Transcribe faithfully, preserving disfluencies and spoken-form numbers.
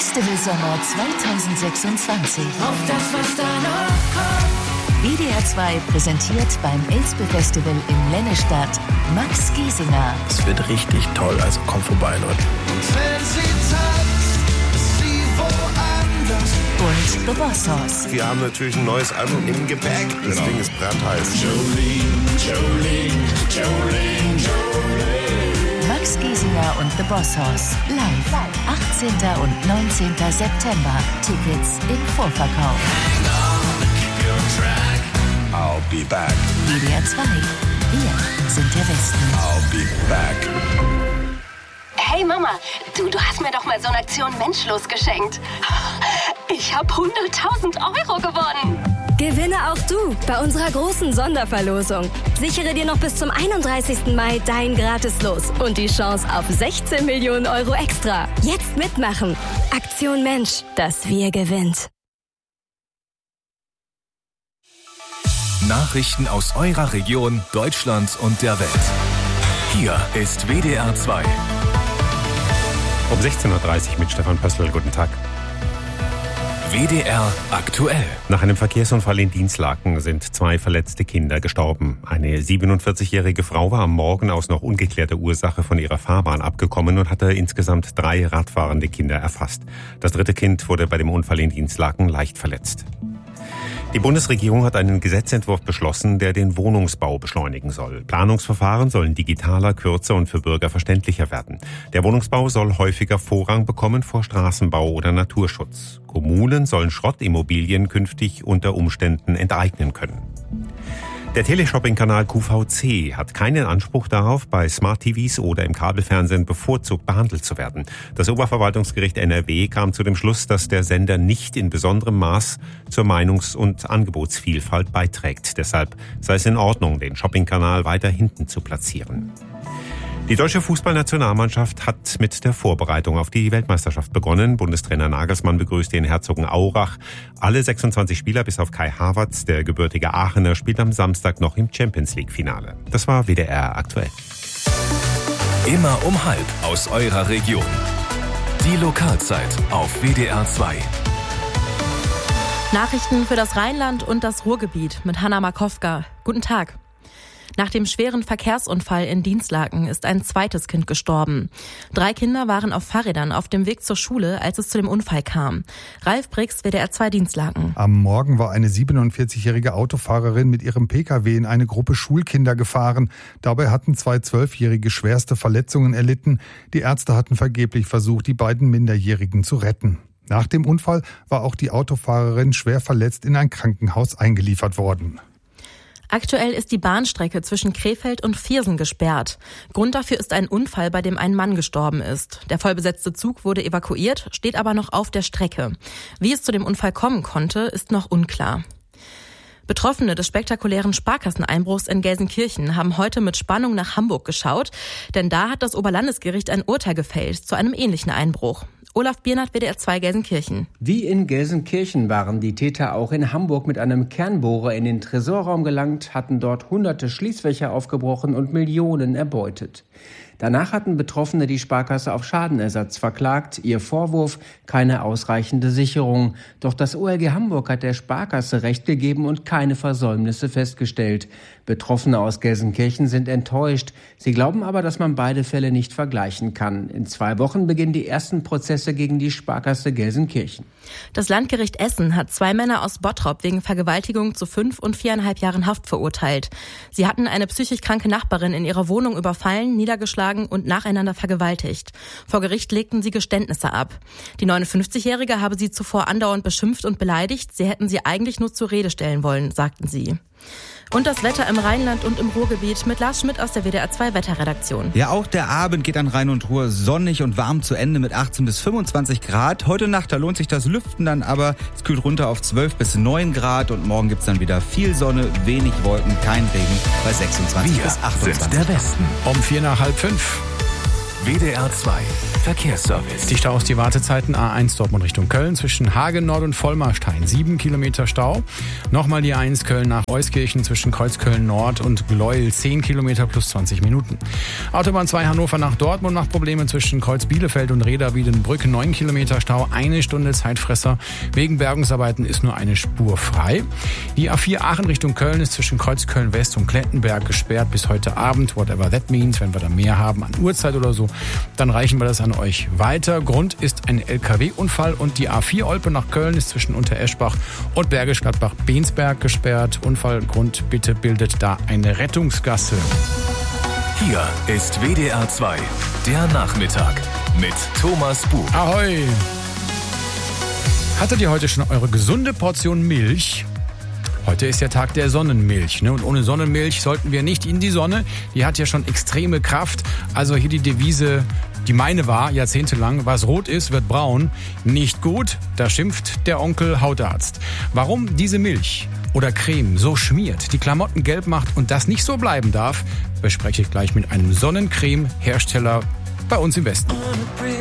Festival Sommer zwanzig sechsundzwanzig. Auf das, was da noch kommt. W D R zwei präsentiert beim Elspe Festival in Lennestadt Max Giesinger. Es wird richtig toll, also kommt vorbei, Leute. Und wenn sie tanzt, ist sie woanders. Und The Boss Hoss. Wir haben natürlich ein neues Album im Gepäck. Das Genau. Ding ist brandheiß. Jolene, Jolene, Jolene, Jolene. Max Giesinger und The Boss Hoss live. achtzehnten und neunzehnten September. Tickets im Vorverkauf. Hang on, keep your track. I'll be back. W D R zwei. Wir sind der Westen. I'll be back. Hey Mama, du, du hast mir doch mal so eine Aktion Menschlos geschenkt. Ich habe hunderttausend Euro gewonnen. Gewinne auch du bei unserer großen Sonderverlosung. Sichere dir noch bis zum einunddreißigsten Mai dein Gratis-Los und die Chance auf sechzehn Millionen Euro extra. Jetzt mitmachen. Aktion Mensch, das Wir gewinnt. Nachrichten aus eurer Region, Deutschland und der Welt. Hier ist W D R zwei. Um sechzehn Uhr dreißig mit Stefan Pössl. Guten Tag. W D R aktuell. Nach einem Verkehrsunfall in Dinslaken sind zwei verletzte Kinder gestorben. Eine siebenundvierzigjährige Frau war am Morgen aus noch ungeklärter Ursache von ihrer Fahrbahn abgekommen und hatte insgesamt drei radfahrende Kinder erfasst. Das dritte Kind wurde bei dem Unfall in Dinslaken leicht verletzt. Die Bundesregierung hat einen Gesetzentwurf beschlossen, der den Wohnungsbau beschleunigen soll. Planungsverfahren sollen digitaler, kürzer und für Bürger verständlicher werden. Der Wohnungsbau soll häufiger Vorrang bekommen vor Straßenbau oder Naturschutz. Kommunen sollen Schrottimmobilien künftig unter Umständen enteignen können. Der Teleshopping-Kanal Q V C hat keinen Anspruch darauf, bei Smart-T Vs oder im Kabelfernsehen bevorzugt behandelt zu werden. Das Oberverwaltungsgericht N R W kam zu dem Schluss, dass der Sender nicht in besonderem Maß zur Meinungs- und Angebotsvielfalt beiträgt. Deshalb sei es in Ordnung, den Shopping-Kanal weiter hinten zu platzieren. Die deutsche Fußballnationalmannschaft hat mit der Vorbereitung auf die Weltmeisterschaft begonnen. Bundestrainer Nagelsmann begrüßt den Herzogenaurach. Alle sechsundzwanzig Spieler bis auf Kai Havertz, der gebürtige Aachener, spielt am Samstag noch im Champions-League-Finale. Das war W D R aktuell. Immer um halb aus eurer Region. Die Lokalzeit auf W D R zwei. Nachrichten für das Rheinland und das Ruhrgebiet mit Hanna Markowka. Guten Tag. Nach dem schweren Verkehrsunfall in Dinslaken ist ein zweites Kind gestorben. Drei Kinder waren auf Fahrrädern auf dem Weg zur Schule, als es zu dem Unfall kam. Ralf Brix, W D R zwei Dinslaken. Am Morgen war eine siebenundvierzigjährige Autofahrerin mit ihrem Pkw in eine Gruppe Schulkinder gefahren. Dabei hatten zwei Zwölfjährige schwerste Verletzungen erlitten. Die Ärzte hatten vergeblich versucht, die beiden Minderjährigen zu retten. Nach dem Unfall war auch die Autofahrerin schwer verletzt in ein Krankenhaus eingeliefert worden. Aktuell ist die Bahnstrecke zwischen Krefeld und Viersen gesperrt. Grund dafür ist ein Unfall, bei dem ein Mann gestorben ist. Der vollbesetzte Zug wurde evakuiert, steht aber noch auf der Strecke. Wie es zu dem Unfall kommen konnte, ist noch unklar. Betroffene des spektakulären Sparkasseneinbruchs in Gelsenkirchen haben heute mit Spannung nach Hamburg geschaut, denn da hat das Oberlandesgericht ein Urteil gefällt zu einem ähnlichen Einbruch. Olaf Biernert, W D R zwei Gelsenkirchen. Wie in Gelsenkirchen waren die Täter auch in Hamburg mit einem Kernbohrer in den Tresorraum gelangt, hatten dort hunderte Schließfächer aufgebrochen und Millionen erbeutet. Danach hatten Betroffene die Sparkasse auf Schadenersatz verklagt. Ihr Vorwurf: keine ausreichende Sicherung. Doch das O L G Hamburg hat der Sparkasse Recht gegeben und keine Versäumnisse festgestellt. Betroffene aus Gelsenkirchen sind enttäuscht. Sie glauben aber, dass man beide Fälle nicht vergleichen kann. In zwei Wochen beginnen die ersten Prozesse gegen die Sparkasse Gelsenkirchen. Das Landgericht Essen hat zwei Männer aus Bottrop wegen Vergewaltigung zu fünf und viereinhalb Jahren Haft verurteilt. Sie hatten eine psychisch kranke Nachbarin in ihrer Wohnung überfallen, niedergeschlagen und nacheinander vergewaltigt. Vor Gericht legten sie Geständnisse ab. Die neunundfünfzigjährige habe sie zuvor andauernd beschimpft und beleidigt. Sie hätten sie eigentlich nur zur Rede stellen wollen, sagten sie. Und das Wetter im Rheinland und im Ruhrgebiet mit Lars Schmidt aus der W D R zwei Wetterredaktion. Ja, auch der Abend geht an Rhein und Ruhr sonnig und warm zu Ende mit achtzehn bis fünfundzwanzig Grad. Heute Nacht, da lohnt sich das Lüften dann aber. Es kühlt runter auf zwölf bis neun Grad und morgen gibt's dann wieder viel Sonne, wenig Wolken, kein Regen bei sechsundzwanzig Wir bis achtundzwanzig. sind der Westen. Um vier nach halb fünf. W D R zwei Verkehrsservice. Die Staus, die Wartezeiten A eins Dortmund Richtung Köln zwischen Hagen Nord und Vollmarstein. sieben Kilometer Stau. Nochmal die eins Köln nach Euskirchen zwischen Kreuzköln Nord und Gleuel. zehn Kilometer plus zwanzig Minuten. Autobahn zwei Hannover nach Dortmund macht Probleme zwischen Kreuz Bielefeld und Reda-Wiedenbrück. neun Kilometer Stau, eine Stunde Zeitfresser. Wegen Bergungsarbeiten ist nur eine Spur frei. Die A vier Aachen Richtung Köln ist zwischen Kreuzköln West und Klettenberg gesperrt bis heute Abend. Whatever that means. Wenn wir da mehr haben an Uhrzeit oder so, dann reichen wir das an euch weiter. Grund ist ein L K W-Unfall und die A vier Olpe nach Köln ist zwischen Untereschbach und Bergisch Gladbach-Bensberg gesperrt. Unfallgrund bitte bildet da eine Rettungsgasse. Hier ist W D R zwei, der Nachmittag mit Thomas Buch. Ahoi! Hattet ihr heute schon eure gesunde Portion Milch? Heute ist ja Tag der Sonnenmilch, ne? Und ohne Sonnenmilch sollten wir nicht in die Sonne. Die hat ja schon extreme Kraft. Also hier die Devise, die meine war, jahrzehntelang: Was rot ist, wird braun. Nicht gut, da schimpft der Onkel Hautarzt. Warum diese Milch oder Creme so schmiert, die Klamotten gelb macht und das nicht so bleiben darf, bespreche ich gleich mit einem Sonnencreme-Hersteller bei uns im Westen.